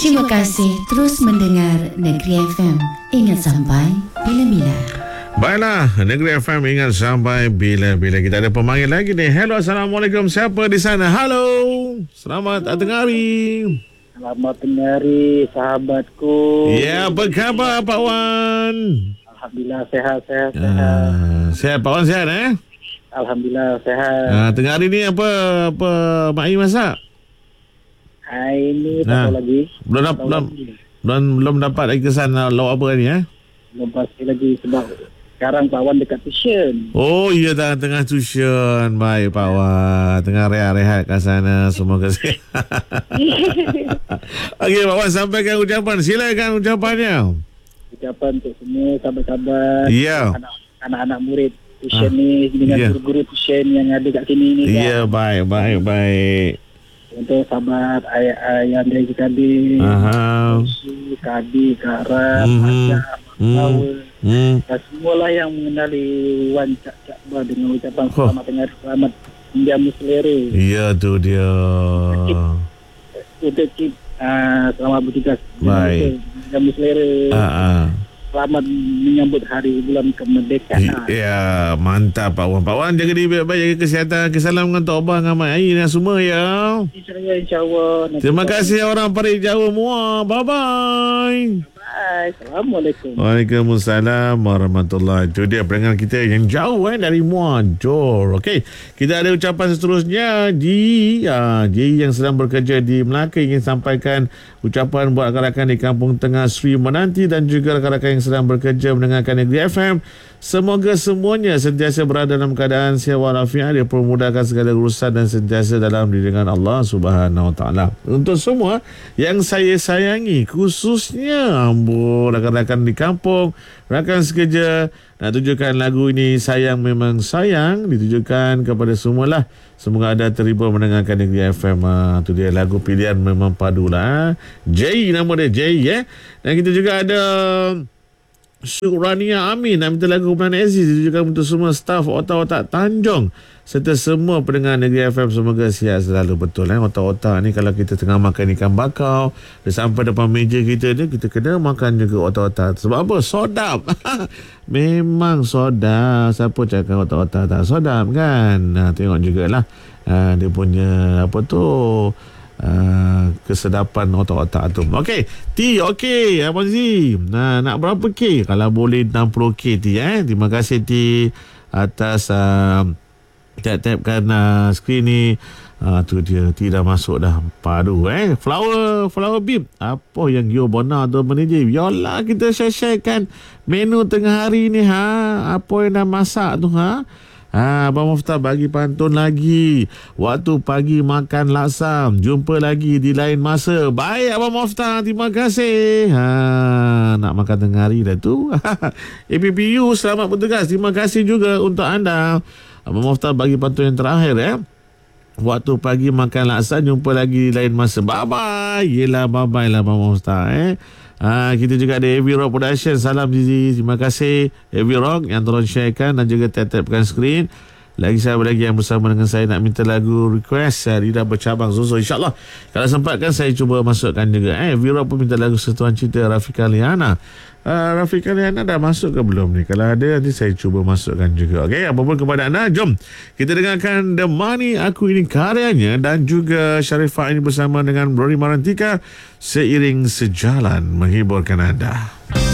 Terima kasih terus mendengar Negeri FM. Ingat sampai bila-bila. Baiklah, Negeri FM ingat sampai bila-bila. Kita ada pemanggil lagi ni. Hello, Assalamualaikum. Siapa di sana? Halo. Selamat tengah hari. Selamat tengah hari, sahabatku. Ya, apa khabar Pak Wan? Alhamdulillah sehat. Sehat Pak Wan, sehat Alhamdulillah sehat. Tengah hari ni apa Mak Ai masak? Hari ni tak tahu lagi. Belum dapat lagi kesan lauk apa ni Belum pasti lagi sebab sekarang Pak Wan dekat tuition. Oh, iya tengah tuition. Baik Pak Wan. Tengah rehat-rehat kat sana. Semoga sihat. Okey, Pak Wan sampaikan ucapan. Silakan ucapannya. Ucapan untuk semua sahabat-sahabat. Ya. Anak-anak murid tuition ni dengan guru-guru tuition yang ada kat sini ni. Ya, baik. Untuk sahabat ayah dari Kadi, Kadi, Kak Ram, Ajak, dan semualah yang mengenali Wan Cak Ba dengan ucapan selamat tengah hari, selamat menjamu selera. Ya, tu dia. Untuk selamat bertugas. Baik. Menjamu selera. Selamat menyambut hari bulan kemerdekaan. Ya, mantap Pak Wan. Pak Wan jaga diri baik-baik, jaga kesihatan. Kesalam dengan Tok Abah dengan Mak Ai dan semua ya. InsyaAllah. Terima kasih orang Parit Jawa Muar. Bye-bye. Assalamualaikum. Waalaikumsalam warahmatullahi. Itu dia pendengar kita yang jauh dari Muar Johor. Okey, kita ada ucapan seterusnya di yang sedang bekerja di Melaka ingin sampaikan ucapan buat rakan-rakan di Kampung Tengah Sri Menanti dan juga rakan-rakan yang sedang bekerja mendengarkan Negeri FM. Semoga semuanya sentiasa berada dalam keadaan sihat walafiat, dipermudahkan segala urusan dan sentiasa dalam diri Allah Subhanahu Wa Taala. Untuk semua yang saya sayangi, khususnya rakan-rakan di kampung, rakan sekerja, nak tujukan lagu ini Sayang Memang Sayang ditujukan kepada semualah. Semoga anda terhibur mendengarkan Negeri FM. Itu dia lagu pilihan memang padulah. Jay nama dia, Jay Dan kita juga ada Syukrania Amin nak minta lagu Bulan Aziz ditujukan untuk semua staf otak-otak Tanjung serta semua pendengar Negeri FM. Semoga sihat selalu. Betul otak-otak ni kalau kita tengah makan ikan bakau sampai depan meja kita ni, kita kena makan juga otak-otak. Sebab apa? Sodap. Memang sodap. Siapa cakap otak-otak tak sodap kan? Tengok jugalah dia punya kesedapan otak-otak tu. Okey, T, okey Abang Z. Nak berapa K? Kalau boleh 60 K T Terima kasih T atas tap-tapkan skrin ni. Tu dia, T dah masuk dah. Padu Flower Beep. Apa yang you bona tu manager? Yolah kita share-sharekan menu tengah hari ni apa yang dah masak tu Abang Muftah bagi pantun lagi. Waktu pagi makan laksam. Jumpa lagi di lain masa. Baik Abang Muftah, terima kasih. Nak makan tengah hari dah tu. APPU selamat bertugas. Terima kasih juga untuk anda. Abang Muftah bagi pantun yang terakhir Waktu pagi makan laksam. Jumpa lagi di lain masa. Bye-bye. Yelah bye-bye lah Abang Muftah kita juga ada Heavy Rock Production. Salam Zizi. Terima kasih Heavy Rock yang tolong sharekan dan juga tap-tapkan skrin. Lagi sahabat lagi yang bersama dengan saya nak minta lagu request Lidah Bercabang Zozo. InsyaAllah kalau sempat kan saya cuba masukkan juga. Heavy Rock pun minta lagu Sentuhan Cinta Rafika Liana. Rafika Liana dah masuk ke belum ni? Kalau ada nanti saya cuba masukkan juga. Okey, apapun kepada anda, jom kita dengarkan The Money Aku Ini karyanya dan juga Sharifah ini bersama dengan Rory Marantika Seiring Sejalan menghiburkan anda.